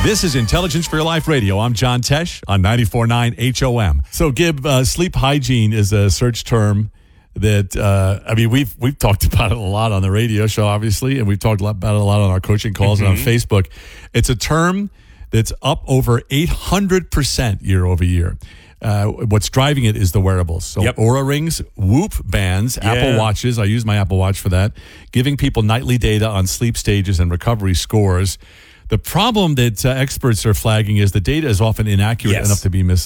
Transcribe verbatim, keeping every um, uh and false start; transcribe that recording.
This is Intelligence for Your Life Radio. I'm John Tesh on ninety-four point nine H O M. So, Gib, uh, sleep hygiene is a search term that, uh, I mean, we've we've talked about it a lot on the radio show, obviously, and we've talked a lot about it a lot on our coaching calls mm-hmm. and on Facebook. It's a term that's up over eight hundred percent year over year. Uh, what's driving it is the wearables. So yep. Oura Rings, Whoop bands, yeah. Apple Watches. I use my Apple Watch for that. Giving people nightly data on sleep stages and recovery scores. The problem that uh, experts are flagging is the data is often inaccurate yes. enough to be misleading.